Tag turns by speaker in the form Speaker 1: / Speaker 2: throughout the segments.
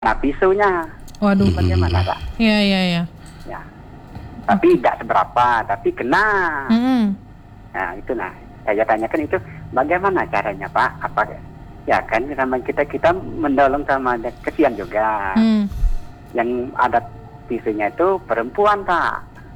Speaker 1: Nah, pisunya
Speaker 2: Waduh.
Speaker 1: bagaimana, Pak?
Speaker 2: Iya.
Speaker 1: Ya. Tapi tidak seberapa, tapi kena. Nah, itu saya tanyakan itu bagaimana caranya, Pak? Apa ya kan namanya kita mendolong sama kesian juga. Yang ada pisunya itu perempuan, Pak.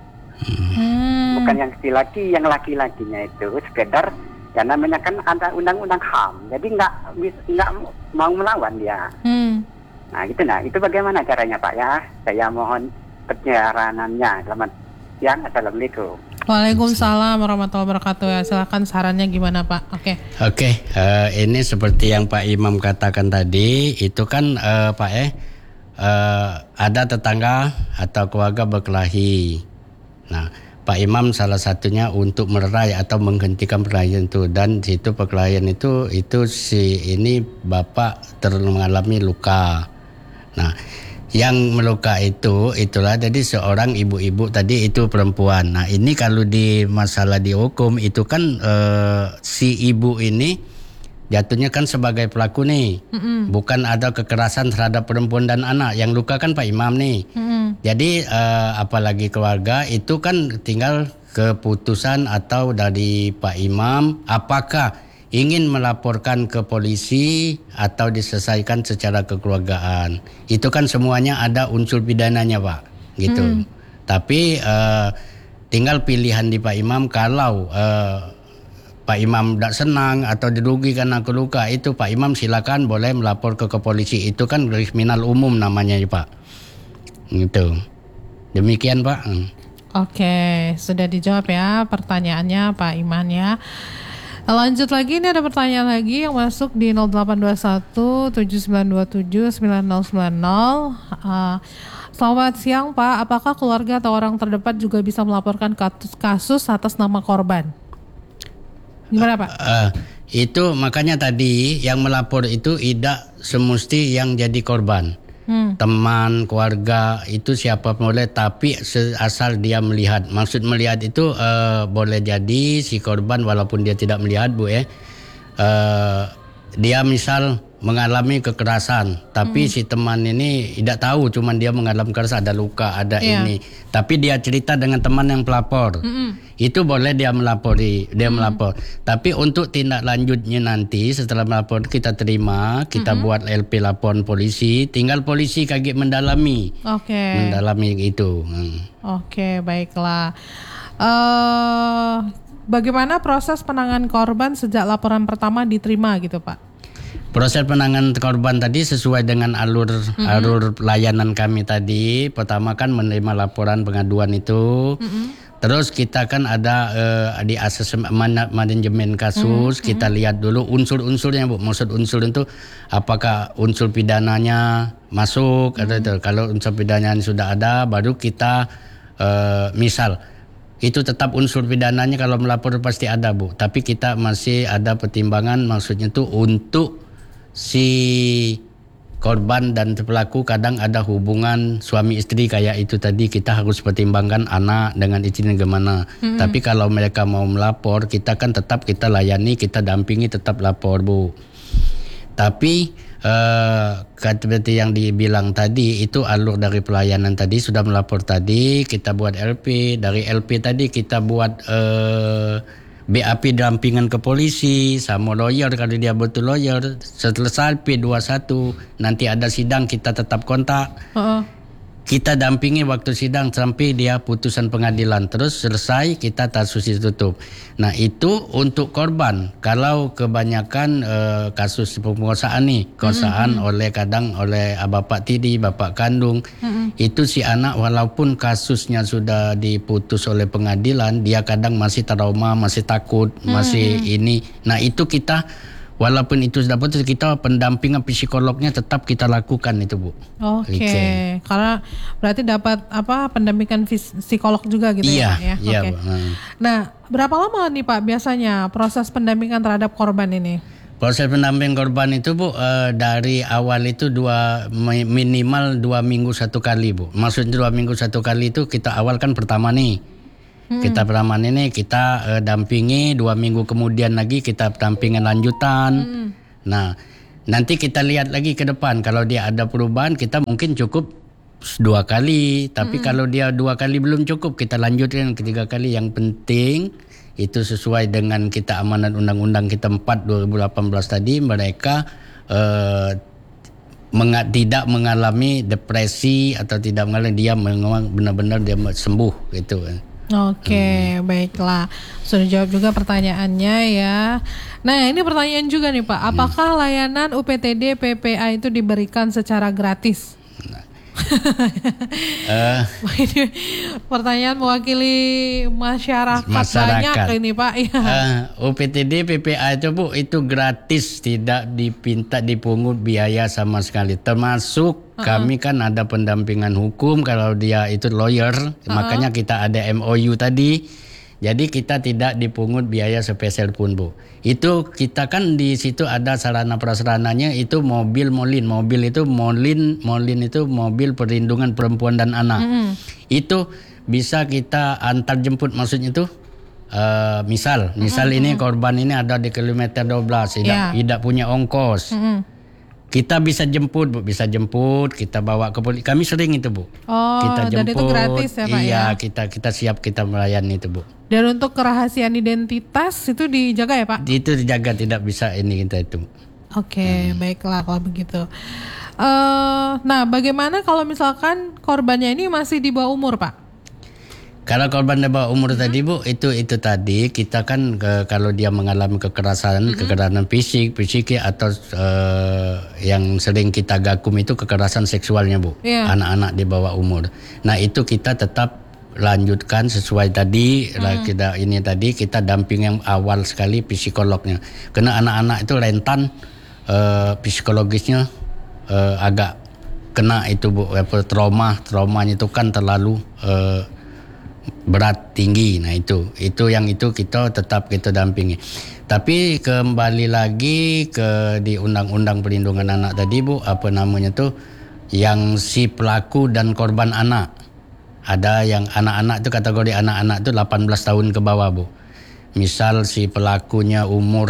Speaker 1: Bukan yang laki-laki, yang laki-lakinya itu sekedar ya namanya kan ada undang-undang HAM. Jadi nggak mau melawan dia. Nah, itu bagaimana caranya, Pak ya? Saya mohon penyaranannya. Selamat siang, assalamualaikum.
Speaker 2: Waalaikumsalam warahmatullahi wabarakatuh. Ya, silakan sarannya gimana, Pak?
Speaker 3: Oke, ini seperti yang Pak Imam katakan tadi, itu kan Pak ada tetangga atau keluarga berkelahi. Nah, Pak Imam salah satunya untuk melerai atau menghentikan perkelahian itu, dan situ perkelahian itu si ini bapak mengalami luka. Nah, yang meluka itulah jadi seorang ibu-ibu tadi itu perempuan. Nah, ini kalau di masalah di hukum itu kan si ibu ini jatuhnya kan sebagai pelaku nih. Bukan ada kekerasan terhadap perempuan dan anak. Yang luka kan Pak Imam nih. Jadi apalagi keluarga itu kan tinggal keputusan atau dari Pak Imam apakah ingin melaporkan ke polisi atau diselesaikan secara kekeluargaan. Itu kan semuanya ada unsur pidananya, Pak, gitu. Tapi tinggal pilihan di Pak Imam. Kalau Pak Imam tidak senang atau dirugikan aku luka, itu Pak Imam silakan boleh melapor ke polisi. Itu kan kriminal umum namanya, Pak. Gitu. Demikian, Pak.
Speaker 2: Oke, sudah dijawab ya pertanyaannya Pak Iman ya. Lanjut lagi, ini ada pertanyaan lagi yang masuk di 0821 7927 9090. Selamat siang, Pak. Apakah keluarga atau orang terdekat juga bisa melaporkan kasus atas nama korban? Gimana, Pak?
Speaker 3: Itu makanya tadi yang melapor itu tidak semesti yang jadi korban. Teman, keluarga itu siapa boleh, tapi asal dia melihat. Maksud melihat itu boleh jadi si korban walaupun dia tidak melihat, Bu ya. Dia misal mengalami kekerasan, tapi si teman ini tidak tahu, cuman dia mengalami kekerasan, ada luka, ada ini. Tapi dia cerita dengan teman yang pelapor. Itu boleh dia melapor. Tapi untuk tindak lanjutnya nanti setelah melapor kita terima, kita buat LP laporan polisi, tinggal polisi kaget mendalami. Mendalami itu.
Speaker 2: Oke, baiklah. Bagaimana proses penanganan korban sejak laporan pertama diterima gitu, Pak?
Speaker 3: Proses penanganan korban tadi sesuai dengan alur layanan kami tadi. Pertama kan menerima laporan pengaduan itu. Terus kita kan ada di asesmen manajemen kasus, kita lihat dulu unsur-unsurnya, Bu. Maksud unsur itu apakah unsur pidananya masuk atau itu. Kalau unsur pidananya sudah ada, baru kita misal itu tetap unsur pidananya kalau melapor pasti ada, Bu. Tapi kita masih ada pertimbangan, maksudnya itu untuk si korban dan pelaku kadang ada hubungan suami istri kayak itu tadi, kita harus pertimbangkan anak dengan istrinya gimana. Tapi kalau mereka mau melapor, kita kan tetap kita layani, kita dampingi, tetap lapor, Bu. Tapi seperti yang dibilang tadi, itu alur dari pelayanan tadi sudah melapor tadi, kita buat LP, dari LP tadi kita buat BAP dampingan ke polisi sama lawyer kalau dia betul lawyer. Setelah P21 nanti ada sidang, kita tetap kontak. Kita dampingi waktu sidang sampai dia putusan pengadilan. Terus selesai kita kasus ditutup. Nah, itu untuk korban. Kalau kebanyakan kasus pemerkosaan nih, kosaan kadang oleh bapak tiri, bapak kandung, itu si anak walaupun kasusnya sudah diputus oleh pengadilan, dia kadang masih trauma, masih takut, masih ini. Nah, itu kita walaupun itu sudah putus, kita pendampingan psikolognya tetap kita lakukan itu, Bu.
Speaker 2: Oke. Karena berarti dapat pendampingan psikolog juga gitu ya?
Speaker 3: Iya.
Speaker 2: Oke. Nah, berapa lama nih Pak biasanya proses pendampingan terhadap korban ini?
Speaker 3: Proses pendampingan korban itu, Bu, dari awal itu minimal 2 minggu 1 kali, Bu. Maksudnya 2 minggu 1 kali itu kita awal kan pertama nih. Kita pertama ini kita dampingi, 2 minggu kemudian lagi kita dampingan lanjutan. Nah, Nanti kita lihat lagi ke depan. Kalau dia ada perubahan, kita mungkin cukup 2 kali. Tapi kalau dia 2 kali belum cukup, kita lanjutkan ke 3 kali. Yang penting itu sesuai dengan kita amanat undang-undang kita 4 2018 tadi, mereka tidak mengalami depresi atau tidak mengalami, dia memang benar-benar dia sembuh gitu kan.
Speaker 2: Oke, baiklah. Sudah jawab juga pertanyaannya ya. Nah, ini pertanyaan juga nih Pak. Apakah layanan UPTD PPA itu diberikan secara gratis? Ini pertanyaan mewakili masyarakat banyak ini Pak. Ya.
Speaker 3: UPTD PPA itu Bu, itu gratis, tidak dipungut biaya sama sekali. Termasuk kami kan ada pendampingan hukum kalau dia itu lawyer, makanya kita ada MOU tadi. Jadi kita tidak dipungut biaya sepeser pun Bu. Itu kita kan di situ ada sarana prasarananya, itu mobil Molin itu mobil perlindungan perempuan dan anak. Itu bisa kita antar jemput, maksudnya itu misal ini korban ini ada di kilometer 12 tidak punya ongkos. Kita bisa jemput Bu, kita bawa ke polisi. Kami sering itu Bu. Kita jemput. Dan itu gratis ya Pak? Iya, kita siap, kita melayani itu Bu.
Speaker 2: Dan untuk kerahasiaan identitas itu dijaga ya Pak?
Speaker 3: Itu dijaga, tidak bisa ini kita itu.
Speaker 2: Oke, baiklah kalau begitu. Nah, bagaimana kalau misalkan korbannya ini masih di bawah umur Pak?
Speaker 3: Kalau korban di bawah umur tadi Bu, itu tadi kita kan kalau dia mengalami kekerasan fisik atau yang sering kita gakum itu kekerasan seksualnya Bu, anak-anak di bawah umur. Nah itu kita tetap lanjutkan sesuai tadi kita damping yang awal sekali psikolognya, karena anak-anak itu rentan psikologisnya agak kena itu Bu, traumanya itu kan terlalu berat, tinggi. Nah itu yang kita tetap kita dampingi. Tapi kembali lagi ke di Undang-Undang Perlindungan Anak tadi Bu, yang si pelaku dan korban anak. Ada yang anak-anak itu, kategori anak-anak itu 18 tahun ke bawah Bu. Misal si pelakunya umur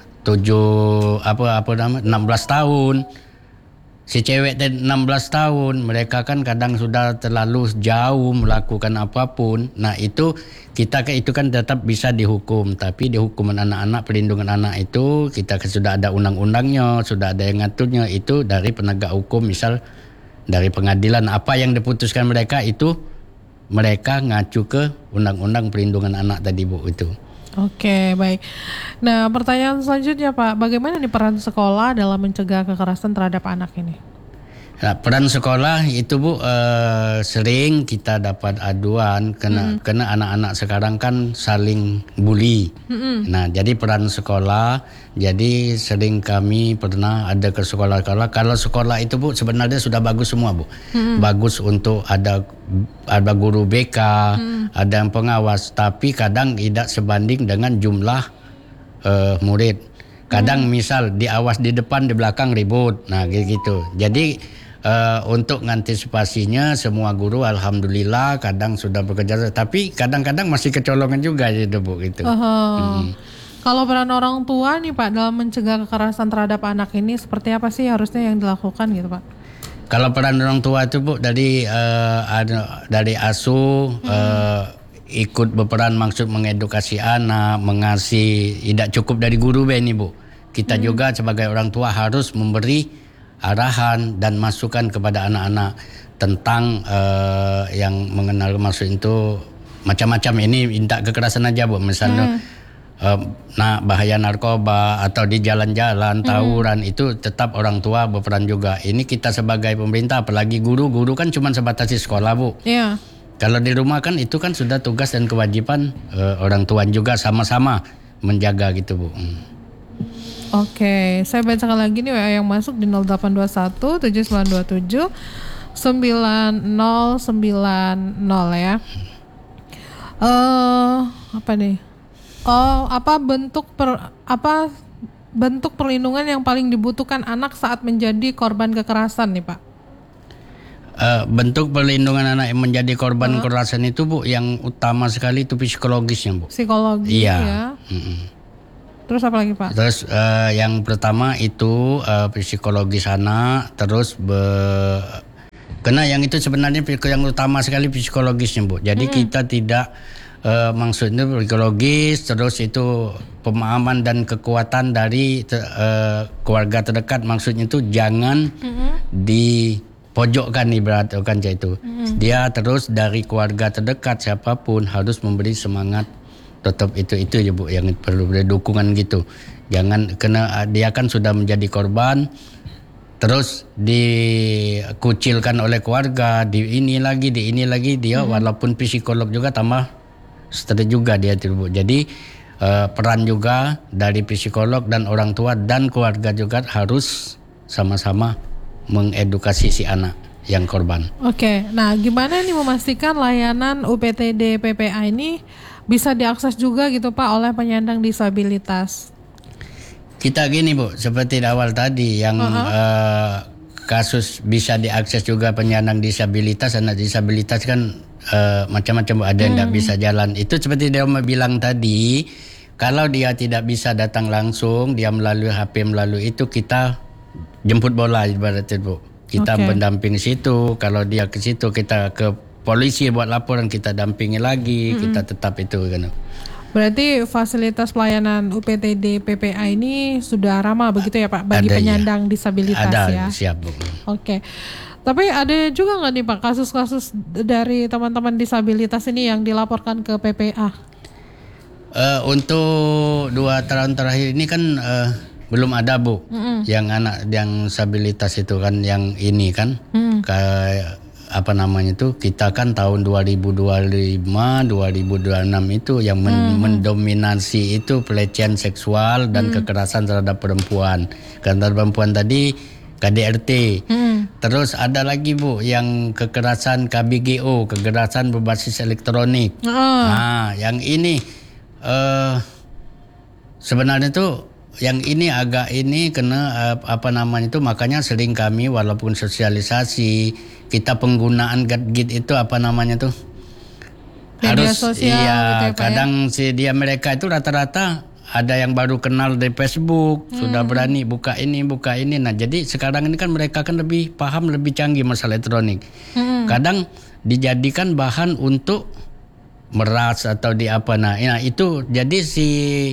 Speaker 3: 16 tahun. Si cewek 16 tahun, mereka kan kadang sudah terlalu jauh melakukan apapun. Nah itu itu kan tetap bisa dihukum. Tapi di hukuman anak-anak, perlindungan anak itu kita sudah ada undang-undangnya, sudah ada yang ngaturnya. Itu dari penegak hukum, misal dari pengadilan, apa yang diputuskan mereka itu mereka ngacu ke undang-undang perlindungan anak tadi Bu itu.
Speaker 2: Oke, baik. Nah, pertanyaan selanjutnya Pak, bagaimana nih peran sekolah dalam mencegah kekerasan terhadap anak ini?
Speaker 3: Nah, peran sekolah itu Bu, sering kita dapat aduan karena anak-anak sekarang kan saling bully. Nah, jadi peran sekolah, jadi sering kami pernah ada ke sekolah-sekolah. Kalau sekolah itu Bu sebenarnya sudah bagus semua Bu. Bagus untuk ada guru BK, ada yang pengawas, tapi kadang tidak sebanding dengan jumlah murid. Kadang misal diawas di depan, di belakang ribut. Nah, gitu. Jadi untuk mengantisipasinya semua guru alhamdulillah kadang sudah bekerja, tapi kadang-kadang masih kecolongan juga gitu Bu gitu.
Speaker 2: Kalau peran orang tua nih Pak dalam mencegah kekerasan terhadap anak ini seperti apa sih harusnya yang dilakukan gitu Pak?
Speaker 3: Kalau peran orang tua itu Bu dari asuh ikut berperan, maksud mengedukasi anak, mengasih, tidak cukup dari guru ini Bu. Kita juga sebagai orang tua harus memberi arahan dan masukan kepada anak-anak tentang yang mengenal, maksud itu macam-macam, ini tidak kekerasan aja Bu, misalnya bahaya narkoba atau di jalan-jalan tawuran, itu tetap orang tua berperan juga. Ini kita sebagai pemerintah, apalagi guru kan cuma sebatas di sekolah Bu. Kalau di rumah kan itu kan sudah tugas dan kewajiban orang tua juga sama-sama menjaga gitu Bu.
Speaker 2: Oke, saya bacakan lagi nih WA yang masuk di 0821 7927 9090 ya. Apa nih? Apa bentuk perlindungan yang paling dibutuhkan anak saat menjadi korban kekerasan nih Pak?
Speaker 3: Bentuk perlindungan anak yang menjadi korban kekerasan itu Bu, yang utama sekali itu psikologisnya Bu.
Speaker 2: Psikologis ya. Terus apa lagi Pak?
Speaker 3: Terus yang pertama itu psikologis anak, terus karena yang itu sebenarnya yang utama sekali psikologisnya Bu. Jadi kita tidak maksudnya psikologis, terus itu pemahaman dan kekuatan dari keluarga terdekat. Maksudnya itu jangan dipojokkan ibaratkan itu. Dia terus dari keluarga terdekat siapapun harus memberi semangat. Tetap itu ya Bu yang perlu dukungan gitu. Jangan kena dia kan sudah menjadi korban terus dikucilkan oleh keluarga, di ini lagi dia walaupun psikolog juga tambah stres juga dia itu Bu. Jadi peran juga dari psikolog dan orang tua dan keluarga juga harus sama-sama mengedukasi si anak yang korban.
Speaker 2: Oke, nah gimana nih memastikan layanan UPTD PPA ini bisa diakses juga gitu Pak oleh penyandang disabilitas?
Speaker 3: Kita gini Bu, seperti di awal tadi yang kasus bisa diakses juga penyandang disabilitas, anak disabilitas kan macam-macam ada yang tidak bisa jalan. Itu seperti dia bilang tadi, kalau dia tidak bisa datang langsung, dia melalui HP melalui itu kita jemput bola ibaratnya Bu. Kita mendamping situ, kalau dia ke situ kita ke polisi buat laporan, kita dampingi lagi, kita tetap itu kan.
Speaker 2: Berarti fasilitas pelayanan UPTD PPA ini sudah ramah begitu ya Pak bagi penyandang disabilitas ya?
Speaker 3: Ada, siap Bu.
Speaker 2: Oke. Tapi ada juga nggak nih Pak kasus-kasus dari teman-teman disabilitas ini yang dilaporkan ke PPA?
Speaker 3: Untuk 2 tahun terakhir ini kan belum ada Bu, yang anak yang disabilitas itu kan yang ini kan, kayak apa namanya itu kita kan tahun 2025, 2026 itu yang mendominasi itu pelecehan seksual dan kekerasan terhadap perempuan. Karena perempuan tadi KDRT. Terus ada lagi Bu yang kekerasan KBGO, kekerasan berbasis elektronik. Nah, yang ini sebenarnya tuh yang ini agak ini kena apa namanya itu, makanya sering kami walaupun sosialisasi kita penggunaan gadget itu apa namanya tuh
Speaker 2: media
Speaker 3: harus
Speaker 2: sosial,
Speaker 3: iya
Speaker 2: gitu ya,
Speaker 3: kadang si dia mereka itu rata-rata ada yang baru kenal dari Facebook sudah berani buka ini. Nah jadi sekarang ini kan mereka kan lebih paham, lebih canggih masalah elektronik. Kadang dijadikan bahan untuk meras atau di apa. Nah itu jadi si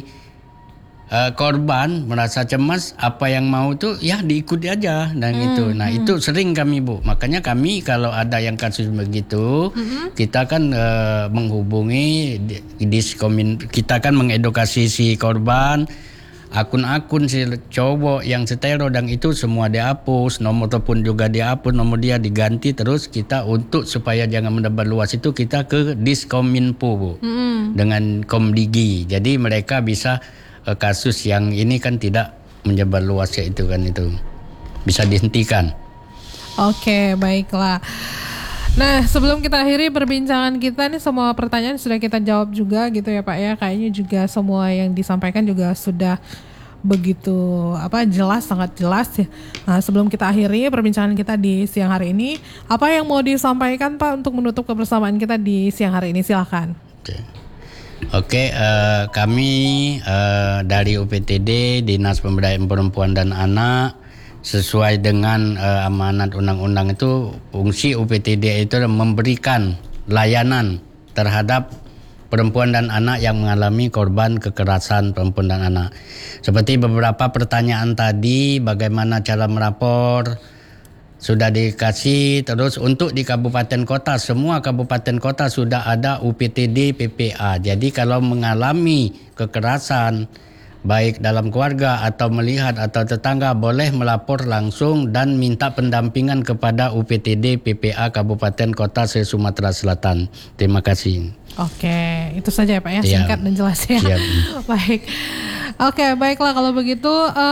Speaker 3: korban merasa cemas, apa yang mau tuh ya diikuti aja dan itu. Nah itu sering kami Bu, makanya kami kalau ada yang kasus begitu kita kan menghubungi kita kan mengedukasi si korban, akun-akun si cowok yang setero dan itu semua dihapus, nomor telepon juga dihapus, nomor dia diganti, terus kita untuk supaya jangan menyebar luas itu kita ke Diskominfo Bu dengan Komdigi, jadi mereka bisa kasus yang ini kan tidak menyebar luas ya itu kan itu bisa dihentikan.
Speaker 2: Oke, baiklah. Nah, sebelum kita akhiri perbincangan kita nih, semua pertanyaan sudah kita jawab juga gitu ya Pak ya. Kayaknya juga semua yang disampaikan juga sudah begitu jelas, sangat jelas ya. Nah, sebelum kita akhiri perbincangan kita di siang hari ini, apa yang mau disampaikan Pak untuk menutup kebersamaan kita di siang hari ini? Silakan.
Speaker 3: Oke, kami dari UPTD Dinas Pemberdayaan Perempuan dan Anak sesuai dengan amanat undang-undang itu, fungsi UPTD itu memberikan layanan terhadap perempuan dan anak yang mengalami korban kekerasan perempuan dan anak. Seperti beberapa pertanyaan tadi, bagaimana cara melapor sudah dikasih. Terus untuk di kabupaten kota, semua kabupaten kota sudah ada UPTD PPA. Jadi kalau mengalami kekerasan baik dalam keluarga atau melihat atau tetangga, boleh melapor langsung dan minta pendampingan kepada UPTD PPA Kabupaten Kota se-Sumatera Selatan. Terima kasih.
Speaker 2: Oke, itu saja ya Pak ya, singkat dan jelas ya. Baik. Oke, baiklah kalau begitu.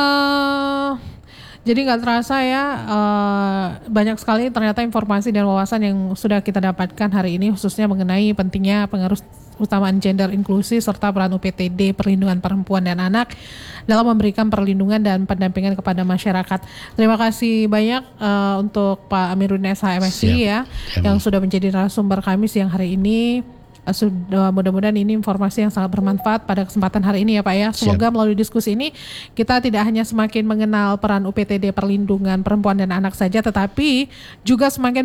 Speaker 2: Jadi nggak terasa ya, banyak sekali ternyata informasi dan wawasan yang sudah kita dapatkan hari ini, khususnya mengenai pentingnya pengaruh utamaan gender inklusi serta peran UPTD perlindungan perempuan dan anak dalam memberikan perlindungan dan pendampingan kepada masyarakat. Terima kasih banyak untuk Pak Amiruddin SH MSI yang sudah menjadi narasumber kami siang hari ini. Mudah-mudahan ini informasi yang sangat bermanfaat pada kesempatan hari ini ya Pak ya. Semoga melalui diskusi ini kita tidak hanya semakin mengenal peran UPTD perlindungan perempuan dan anak saja, tetapi juga semakin